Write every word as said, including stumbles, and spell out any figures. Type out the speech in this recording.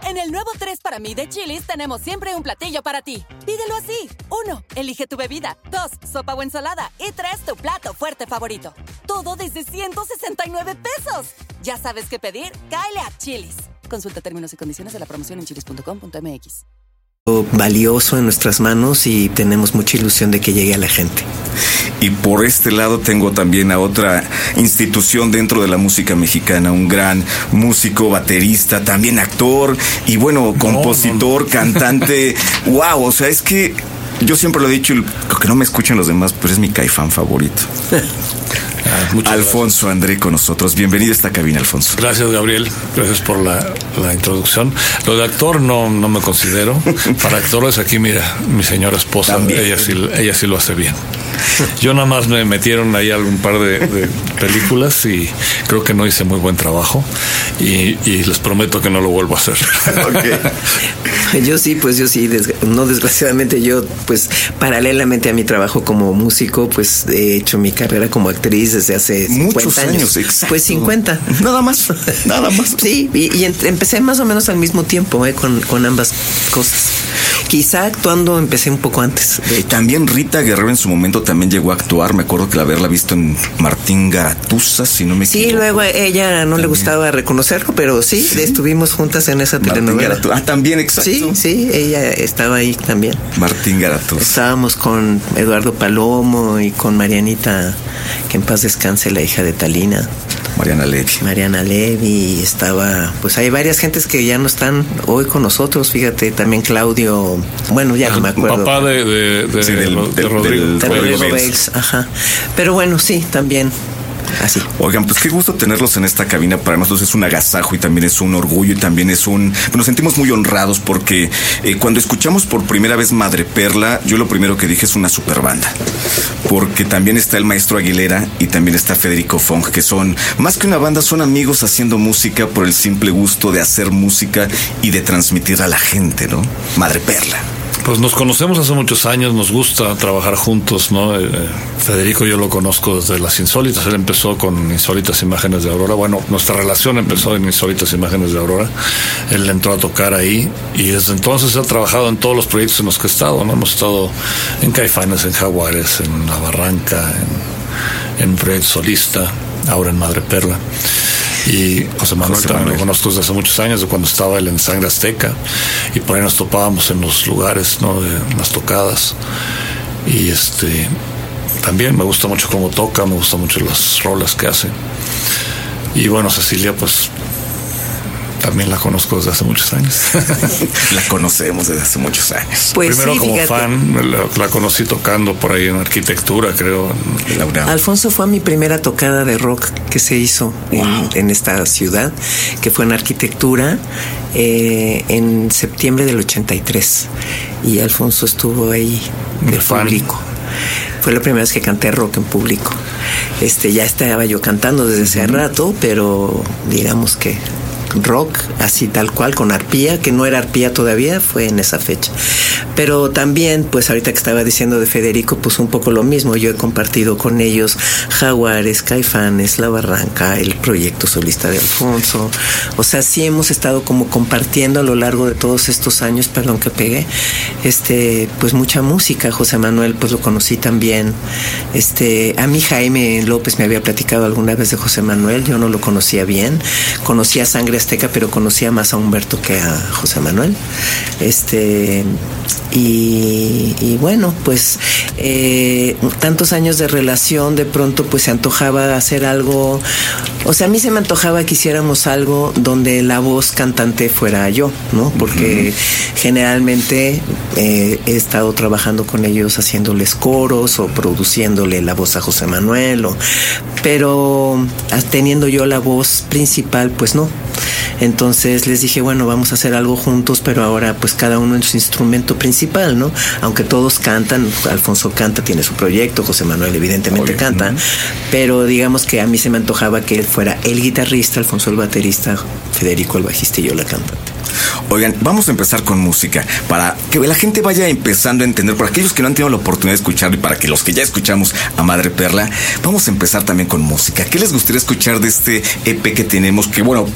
En el nuevo tres para mí de Chili's tenemos siempre un platillo para ti. Pídelo así. Uno, elige tu bebida. Dos, sopa o ensalada. Y tres, tu plato fuerte favorito. Todo desde ciento sesenta y nueve pesos. ¿Ya sabes qué pedir? Cáele a Chili's. Consulta términos y condiciones de la promoción en chilis punto com punto m x. Valioso en nuestras manos y tenemos mucha ilusión de que llegue a la gente. Y por este lado tengo también a otra institución dentro de la música mexicana, un gran músico, baterista, también actor y bueno, compositor, no, no. cantante. Wow, o sea, es que yo siempre lo he dicho, que no me escuchen los demás, pero es mi Caifán favorito. Ah, Alfonso gracias. André con nosotros. Bienvenido a esta cabina, Alfonso. Gracias, Gabriel. Gracias por la, la introducción. Lo de actor no, no me considero. Para actores aquí, mira, mi señora esposa, También. ella sí, ella sí lo hace bien. Yo nada más me metieron ahí algún par de, de películas y creo que no hice muy buen trabajo y, y les prometo que no lo vuelvo a hacer. Okay. Yo sí, pues yo sí, des, no desgraciadamente yo, pues paralelamente a mi trabajo como músico, pues he hecho mi carrera como actriz desde hace muchos cincuenta años. años, exacto. Pues cincuenta. Nada más, nada más. Sí, y, y empecé más o menos al mismo tiempo, eh, con, con ambas cosas. Quizá actuando empecé un poco antes. De hecho. También Rita Guerrero en su momento también llegó a actuar. Me acuerdo que haberla visto en Martín Garatuza, si no me equivoco. Sí, luego a ella no también. le gustaba reconocerlo, pero sí, sí, estuvimos juntas en esa telenovela. Ah, también, exacto. Sí, sí, ella estaba ahí también. Martín Garatuza. Estábamos con Eduardo Palomo y con Marianita, que en paz descanse, la hija de Talina. Mariana Levy. Mariana Levy, estaba, pues hay varias gentes que ya no están hoy con nosotros, fíjate, también Claudio, bueno, ya no me acuerdo. Papá de, de, de, sí, del, de, de Rodrigo. Del, de Rodrigo Bales, ajá. Pero bueno, sí, también. Así. Oigan, pues qué gusto tenerlos en esta cabina. Para nosotros es un agasajo y también es un orgullo y también es un... Nos sentimos muy honrados porque eh, cuando escuchamos por primera vez Madreperla, yo lo primero que dije es una super banda. Porque también está el maestro Aguilera y también está Federico Fong, que son, más que una banda, son amigos haciendo música por el simple gusto de hacer música y de transmitir a la gente, ¿no? Madreperla. Pues nos conocemos hace muchos años, nos gusta trabajar juntos, ¿no? Eh, Federico yo lo conozco desde Las Insólitas, él empezó con Insólitas Imágenes de Aurora, bueno, nuestra relación empezó en Insólitas Imágenes de Aurora, él entró a tocar ahí y desde entonces ha trabajado en todos los proyectos en los que he estado, ¿no? Hemos estado en Caifanes, en Jaguares, en La Barranca, en, en un proyecto solista, ahora en Madreperla. Y José Manuel José también Manuel. Lo conozco desde hace muchos años, de cuando estaba él en Sangre Azteca, y por ahí nos topábamos en los lugares, ¿no? De las tocadas. Y este también me gusta mucho cómo toca, me gustan mucho las rolas que hace. Y bueno, Cecilia, pues también la conozco desde hace muchos años. La conocemos desde hace muchos años. Pues primero sí, como fíjate. fan, la, la conocí tocando por ahí en arquitectura, creo. En Alfonso fue mi primera tocada de rock que se hizo wow. en, en esta ciudad, que fue en arquitectura eh, en septiembre del ochenta y tres. Y Alfonso estuvo ahí de público. Fue la primera vez que canté rock en público. Este, ya estaba yo cantando desde hace uh-huh. rato, pero digamos que rock, así tal cual, con arpía, que no era arpía todavía, fue en esa fecha. Pero también, pues ahorita que estaba diciendo de Federico, pues un poco lo mismo. Yo he compartido con ellos Jaguares, Caifanes, La Barranca, el proyecto solista de Alfonso. O sea, sí hemos estado como compartiendo a lo largo de todos estos años, perdón que pegué, este, pues mucha música. José Manuel, pues lo conocí también. Este, a mí Jaime López me había platicado alguna vez de José Manuel, yo no lo conocía bien. Conocía Sangre Azteca, pero conocía más a Humberto que a José Manuel. Este, y, y bueno, pues eh, tantos años de relación, de pronto pues se antojaba hacer algo. O sea, a mí se me antojaba que hiciéramos algo donde la voz cantante fuera yo, ¿no? Porque uh-huh. generalmente eh, he estado trabajando con ellos haciéndoles coros o produciéndole la voz a José Manuel, o, pero teniendo yo la voz principal, pues no. Entonces les dije, bueno, vamos a hacer algo juntos, pero ahora pues cada uno en su instrumento principal, ¿no? Aunque todos cantan, Alfonso canta, tiene su proyecto, José Manuel evidentemente Oye, canta, ¿no? Pero digamos que a mí se me antojaba que él fuera el guitarrista, Alfonso el baterista, Federico el bajista y yo la cantante. Oigan, vamos a empezar con música para que la gente vaya empezando a entender, por aquellos que no han tenido la oportunidad de escuchar y para que los que ya escuchamos a Madreperla, vamos a empezar también con música. ¿Qué les gustaría escuchar de este E P que tenemos? Que bueno,